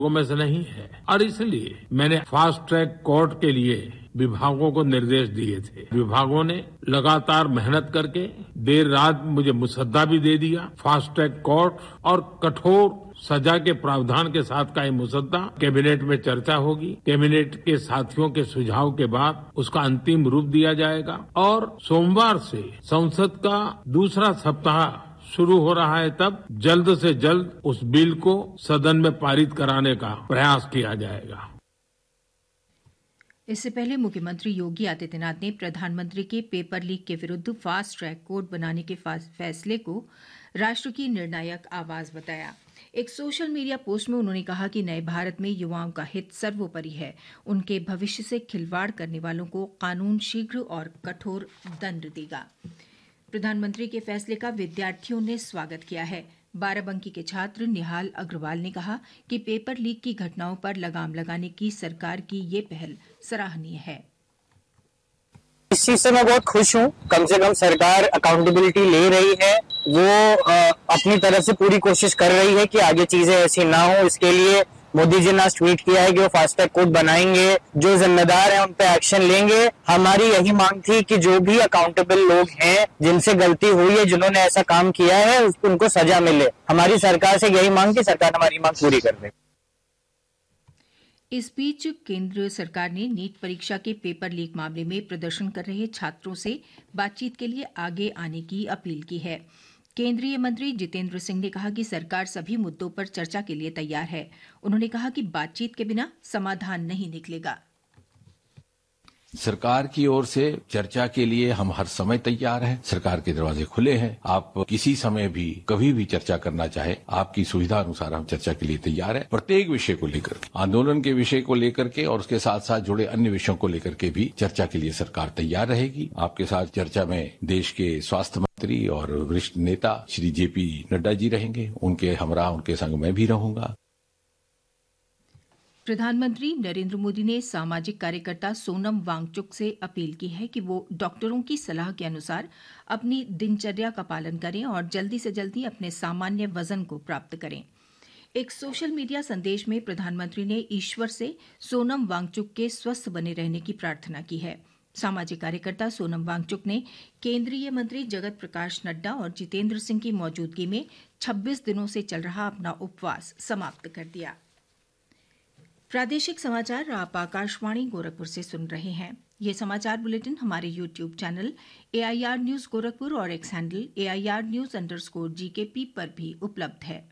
वो में से नहीं है और इसलिए मैंने फास्ट ट्रैक कोर्ट के लिए विभागों को निर्देश दिए थे। विभागों ने लगातार मेहनत करके देर रात मुझे मुसद्दा भी दे दिया। फास्ट ट्रैक कोर्ट और कठोर सजा के प्रावधान के साथ का ये मुसद्दा कैबिनेट में चर्चा होगी। कैबिनेट के साथियों के सुझाव के बाद उसका अंतिम रूप दिया जाएगा और सोमवार से संसद का दूसरा सप्ताह शुरू हो रहा है, तब जल्द से जल्द उस बिल को सदन में पारित कराने का प्रयास किया जाएगा। इससे पहले मुख्यमंत्री योगी आदित्यनाथ ने प्रधानमंत्री के पेपर लीक के विरुद्ध फास्ट ट्रैक कोर्ट बनाने के फैसले को राष्ट्र की निर्णायक आवाज बताया। एक सोशल मीडिया पोस्ट में उन्होंने कहा कि नए भारत में युवाओं का हित सर्वोपरि है। उनके भविष्य से खिलवाड़ करने वालों को कानून शीघ्र और कठोर दंड देगा। प्रधानमंत्री के फैसले का विद्यार्थियों ने स्वागत किया है। बाराबंकी के छात्र निहाल अग्रवाल ने कहा कि पेपर लीक की घटनाओं पर लगाम लगाने की सरकार की ये पहल सराहनीय है। इस चीज से मैं बहुत खुश हूँ। कम से कम सरकार अकाउंटेबिलिटी ले रही है। वो अपनी तरफ से पूरी कोशिश कर रही है कि आगे चीजें ऐसी ना हो। इसके लिए मोदी जी ने ट्वीट किया है कि वो फास्ट ट्रैक कोर्ट बनाएंगे, जो जिम्मेदार हैं उन पे एक्शन लेंगे। हमारी यही मांग थी कि जो भी अकाउंटेबल लोग हैं, जिनसे गलती हुई है, जिन्होंने ऐसा काम किया है, उनको सजा मिले। हमारी सरकार से यही मांग कि सरकार हमारी मांग पूरी कर दे। इस बीच केंद्र सरकार ने नीट परीक्षा के पेपर लीक मामले में प्रदर्शन कर रहे छात्रों से बातचीत के लिए आगे आने की अपील की है। केंद्रीय मंत्री जितेंद्र सिंह ने कहा कि सरकार सभी मुद्दों पर चर्चा के लिए तैयार है। उन्होंने कहा कि बातचीत के बिना समाधान नहीं निकलेगा। सरकार की ओर से चर्चा के लिए हम हर समय तैयार हैं। सरकार के दरवाजे खुले हैं। आप किसी समय भी कभी भी चर्चा करना चाहे, आपकी सुविधा अनुसार हम चर्चा के लिए तैयार हैं। प्रत्येक विषय को लेकर के, आंदोलन के विषय को लेकर के और उसके साथ साथ जुड़े अन्य विषयों को लेकर के भी चर्चा के लिए सरकार तैयार रहेगी। आपके साथ चर्चा में देश के स्वास्थ्य मंत्री और वरिष्ठ नेता श्री जेपी नड्डा जी रहेंगे। उनके हमरा उनके संग मैं भी रहूंगा। प्रधानमंत्री नरेंद्र मोदी ने सामाजिक कार्यकर्ता सोनम वांगचुक से अपील की है कि वो डॉक्टरों की सलाह के अनुसार अपनी दिनचर्या का पालन करें और जल्दी से जल्दी अपने सामान्य वजन को प्राप्त करें। एक सोशल मीडिया संदेश में प्रधानमंत्री ने ईश्वर से सोनम वांगचुक के स्वस्थ बने रहने की प्रार्थना की है। सामाजिक कार्यकर्ता सोनम वांगचुक ने केंद्रीय मंत्री जगत प्रकाश नड्डा और जितेंद्र सिंह की मौजूदगी में 26 दिनों से चल रहा अपना उपवास समाप्त कर दिया। प्रादेशिक समाचार आप आकाशवाणी गोरखपुर से सुन रहे हैं। ये समाचार बुलेटिन हमारे YouTube channel AIR news Gorakhpur और एक्स हैंडल AIR news_GKP पर भी उपलब्ध है।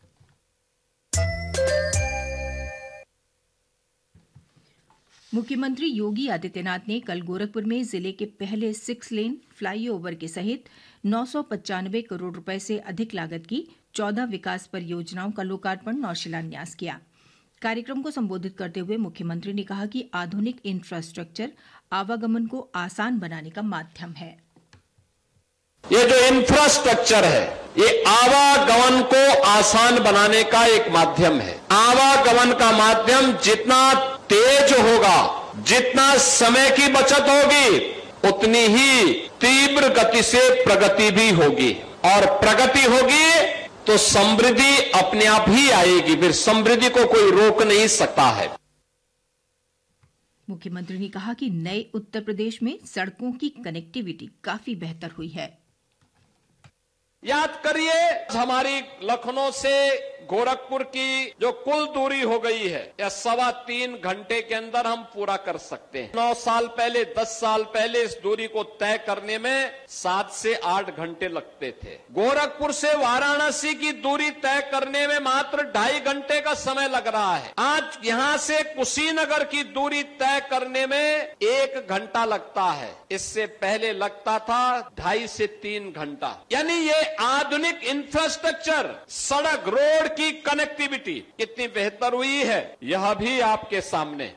मुख्यमंत्री योगी आदित्यनाथ ने कल गोरखपुर में जिले के पहले 6 लेन फ्लाईओवर के सहित 995 करोड़ रुपए से अधिक लागत की 14 विकास परियोजनाओं का लोकार्पण और शिलान्यास किया। कार्यक्रम को संबोधित करते हुए मुख्यमंत्री ने कहा कि आधुनिक इंफ्रास्ट्रक्चर आवागमन को आसान बनाने का माध्यम है। ये जो इंफ्रास्ट्रक्चर है, ये आवागमन को आसान बनाने का एक माध्यम है। आवागमन का माध्यम जितना तेज होगा, जितना समय की बचत होगी, उतनी ही तीव्र गति से प्रगति भी होगी और प्रगति होगी तो समृद्धि अपने आप ही आएगी। फिर समृद्धि को कोई रोक नहीं सकता है। मुख्यमंत्री ने कहा कि नए उत्तर प्रदेश में सड़कों की कनेक्टिविटी काफी बेहतर हुई है। याद करिए, हमारी लखनऊ से गोरखपुर की जो कुल दूरी हो गई है, यह 3.25 घंटे के अंदर हम पूरा कर सकते हैं। 9 साल पहले, 10 साल पहले इस दूरी को तय करने में 7 से 8 घंटे लगते थे। गोरखपुर से वाराणसी की दूरी तय करने में मात्र 2.5 घंटे का समय लग रहा है। आज यहां से कुशीनगर की दूरी तय करने में 1 घंटा लगता है। इससे पहले लगता था 2.5 से 3 घंटा। यानी ये आधुनिक इंफ्रास्ट्रक्चर, सड़क, रोड की कनेक्टिविटी कितनी बेहतर हुई है, यह भी आपके सामने।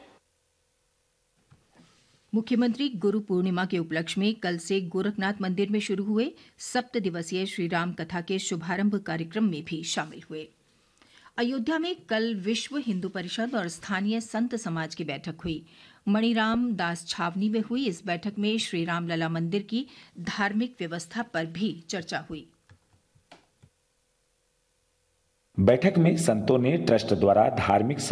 मुख्यमंत्री गुरु पूर्णिमा के उपलक्ष्य में कल से गोरखनाथ मंदिर में शुरू हुए 7 दिवसीय श्रीराम कथा के शुभारंभ कार्यक्रम में भी शामिल हुए। अयोध्या में कल विश्व हिंदू परिषद और स्थानीय संत समाज की बैठक हुई। मणिराम दास छावनी में हुई इस बैठक में श्री रामलला मंदिर की धार्मिक व्यवस्था पर भी चर्चा हुई। बैठक में संतों ने ट्रस्ट द्वारा धार्मिक